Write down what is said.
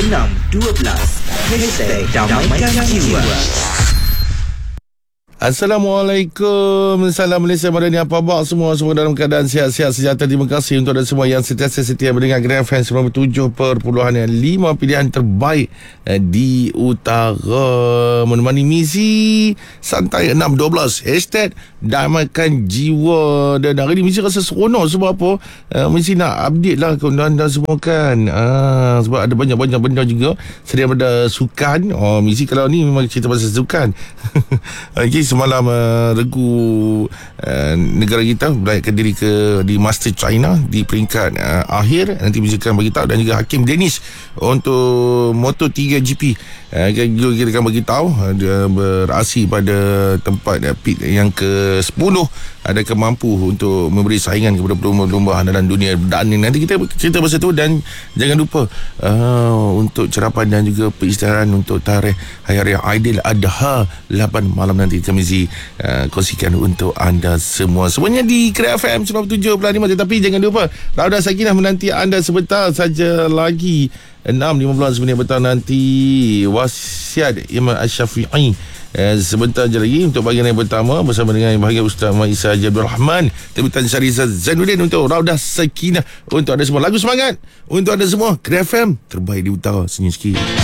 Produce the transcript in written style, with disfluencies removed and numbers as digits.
#612 #Damaikan Jiwa. Assalamualaikum. Salam Malaysia Madani. Apa khabar semua? Semua dalam keadaan sihat-sihat sejahtera. Terima kasih untuk anda semua yang sentiasa setia mendengar Grand FM 97.5, pilihan terbaik di utara. Menemani misi santai 6.12 #Damaikan Jiwa. Dan hari ni misi rasa seronok. Sebab apa? Misi nak update lah kepada anda semua kan. Sebab ada banyak-banyak benda juga sedia pada sukan. Misi kalau ni memang cerita pasal sukan. Okay, semalam regu negara kita berlayakkan diri di Master China di peringkat akhir. Nanti bisa akan beritahu, dan juga Hakim Dennis untuk Moto3 GP kita akan beritahu dia beraksi pada tempat pit yang ke-10. Adakah mampu untuk memberi saingan kepada pelumba-pelumba andalan dunia. Dan nanti kita cerita pasal tu. Dan jangan lupa untuk cerapan dan juga peristiharaan untuk tarikh Hari Raya Aidiladha 8 malam nanti kami kongsikan untuk anda semua. Semuanya di Kira FM 97.5. Tetapi jangan lupa, Raudah Sakinah menanti anda sebentar saja lagi. 6.15 minit petang nanti. Wasiat Imam Ash-Syafi'i sebentar je lagi untuk bahagian yang pertama bersama dengan bahagian Ustaz Muhammad Isa Haji Abdul Rahman, Terbitan Syariza Zainuddin untuk Raudah Sakinah. Untuk anda semua, lagu semangat untuk anda semua. Kira FM terbaik di utara. Senyum sikit.